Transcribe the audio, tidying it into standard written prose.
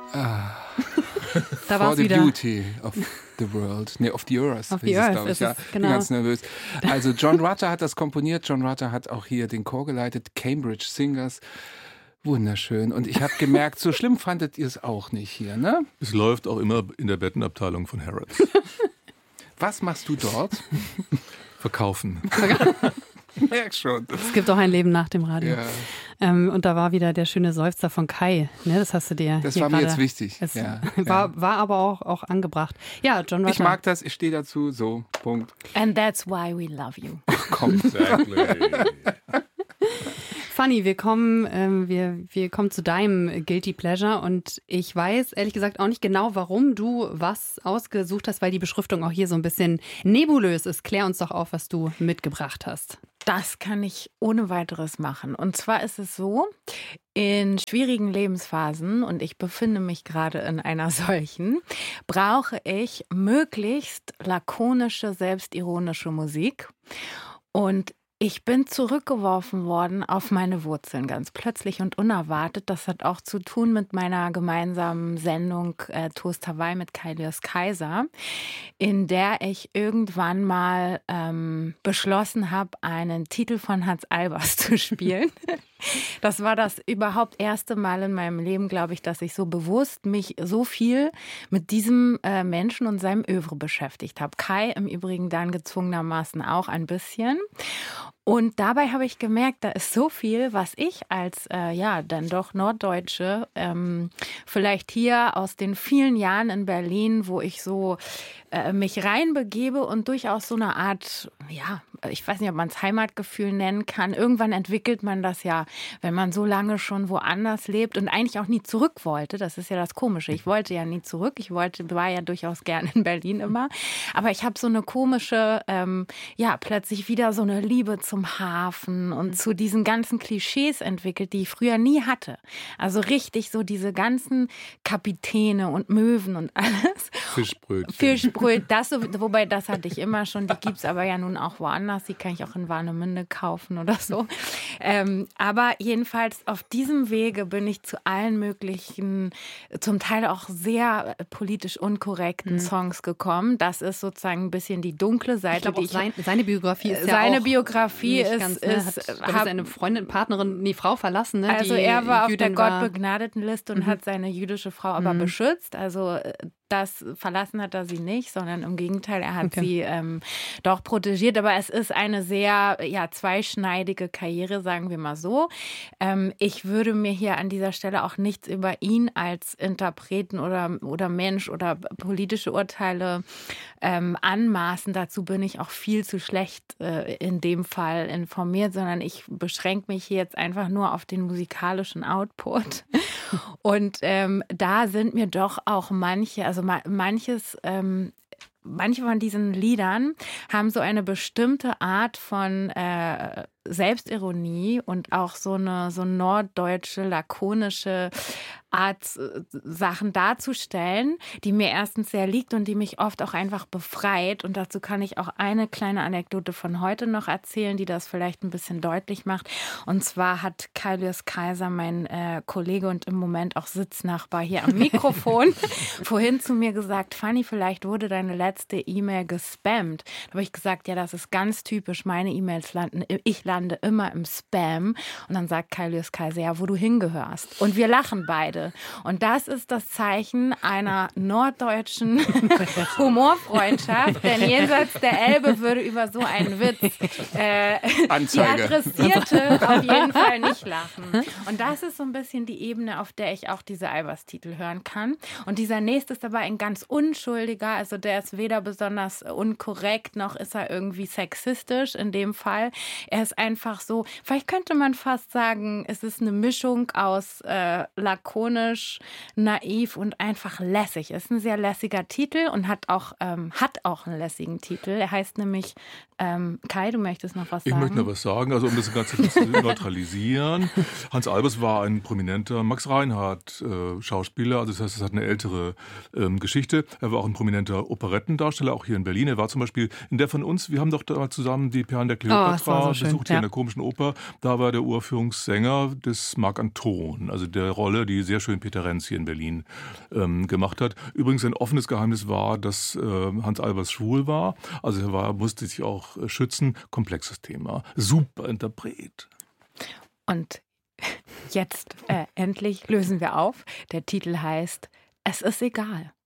Da For the wieder. beauty of the world. Nee, of the earth. Of the earth glaube ich, ist es, genau. Bin ganz nervös. Also John Rutter hat das komponiert. John Rutter hat auch hier den Chor geleitet. Cambridge Singers. Wunderschön. Und ich habe gemerkt, so schlimm fandet ihr es auch nicht hier, ne? Es läuft auch immer in der Bettenabteilung von Harrods. Was machst du dort? Verkaufen. Merk schon. Es gibt auch ein Leben nach dem Radio. Ja. Und da war wieder der schöne Seufzer von Kai. Ne, das hast du dir. Das hier war mir gerade- jetzt wichtig. Es Ja, war aber auch angebracht. Ja, John Rutter. Ich mag das, ich stehe dazu, so, Punkt. And that's why we love you. Komm. Exactly. Fanny, wir kommen zu deinem Guilty Pleasure und ich weiß ehrlich gesagt auch nicht genau, warum du was ausgesucht hast, weil die Beschriftung auch hier so ein bisschen nebulös ist. Klär uns doch auf, was du mitgebracht hast. Das kann ich ohne weiteres machen. Und zwar ist es so, in schwierigen Lebensphasen, und ich befinde mich gerade in einer solchen, brauche ich möglichst lakonische, selbstironische Musik. Und ich bin zurückgeworfen worden auf meine Wurzeln, ganz plötzlich und unerwartet. Das hat auch zu tun mit meiner gemeinsamen Sendung Toast Hawaii mit Kailios Kaiser, in der ich irgendwann mal beschlossen habe, einen Titel von Hans Albers zu spielen. Das war das überhaupt erste Mal in meinem Leben, glaube ich, dass ich so bewusst mich so viel mit diesem Menschen und seinem Œuvre beschäftigt habe. Kai im Übrigen dann gezwungenermaßen auch ein bisschen. Und dabei habe ich gemerkt, da ist so viel, was ich als, dann doch Norddeutsche, vielleicht hier aus den vielen Jahren in Berlin, wo ich so mich reinbegebe und durchaus so eine Art, ich weiß nicht, ob man es Heimatgefühl nennen kann. Irgendwann entwickelt man das ja, wenn man so lange schon woanders lebt und eigentlich auch nie zurück wollte. Das ist ja das Komische. Ich wollte ja nie zurück. War ja durchaus gern in Berlin immer. Aber ich habe so eine komische, plötzlich wieder so eine Liebe zum Hafen und zu diesen ganzen Klischees entwickelt, die ich früher nie hatte. Also richtig so diese ganzen Kapitäne und Möwen und alles. Fischbrötchen, wobei das hatte ich immer schon. Die gibt es aber ja nun auch woanders. Die kann ich auch in Warnemünde kaufen oder so. Aber jedenfalls auf diesem Wege bin ich zu allen möglichen, zum Teil auch sehr politisch unkorrekten Songs gekommen. Das ist sozusagen ein bisschen die dunkle Seite. Ich glaube, seine Biografie ist seine Biografie ist seine Freundin, Partnerin, Frau verlassen. Ne? Also er war auf der Gottbegnadetenliste und hat seine jüdische Frau aber beschützt. Also das verlassen hat er sie nicht, sondern im Gegenteil, er hat sie doch protegiert. Aber es ist eine sehr zweischneidige Karriere, sagen wir mal so. Ich würde mir hier an dieser Stelle auch nichts über ihn als Interpreten oder Mensch oder politische Urteile anmaßen. Dazu bin ich auch viel zu schlecht in dem Fall informiert, sondern ich beschränke mich hier jetzt einfach nur auf den musikalischen Output. Und da sind mir doch auch manche von diesen Liedern haben so eine bestimmte Art von Selbstironie und auch so eine norddeutsche, lakonische Art, Sachen darzustellen, die mir erstens sehr liegt und die mich oft auch einfach befreit. Und dazu kann ich auch eine kleine Anekdote von heute noch erzählen, die das vielleicht ein bisschen deutlich macht. Und zwar hat Kailios Kaiser, mein Kollege und im Moment auch Sitznachbar hier am Mikrofon, vorhin zu mir gesagt, Fanny, vielleicht wurde deine letzte E-Mail gespammt. Da habe ich gesagt, ja, das ist ganz typisch, meine E-Mails ich lande immer im Spam. Und dann sagt Kailios Kaiser, ja, wo du hingehörst. Und wir lachen beide. Und das ist das Zeichen einer norddeutschen Humorfreundschaft, denn jenseits der Elbe würde über so einen Witz die Adressierte auf jeden Fall nicht lachen. Und das ist so ein bisschen die Ebene, auf der ich auch diese Albers-Titel hören kann. Und dieser nächste ist aber ein ganz unschuldiger, also der ist weder besonders unkorrekt, noch ist er irgendwie sexistisch in dem Fall. Er ist einfach so, vielleicht könnte man fast sagen, es ist eine Mischung aus lakonisch, naiv und einfach lässig. Ist ein sehr lässiger Titel und hat auch einen lässigen Titel. Er heißt nämlich Kai, du möchtest noch was sagen? Ich möchte noch was sagen, also um das Ganze zu neutralisieren. Hans Albers war ein prominenter Max Reinhardt Schauspieler, also das heißt, es hat eine ältere Geschichte. Er war auch ein prominenter Operettendarsteller, auch hier in Berlin. Er war zum Beispiel in der von uns, wir haben doch da zusammen die Perlen der Kleopatra besucht, hier in der Komischen Oper, da war der Uraufführungssänger des Marc Anton, also der Rolle, die sehr schön Peter Renz hier in Berlin gemacht hat. Übrigens ein offenes Geheimnis war, dass Hans Albers schwul war, also er musste sich auch schützen. Komplexes Thema. Super Interpret. Und jetzt endlich lösen wir auf. Der Titel heißt Es ist egal.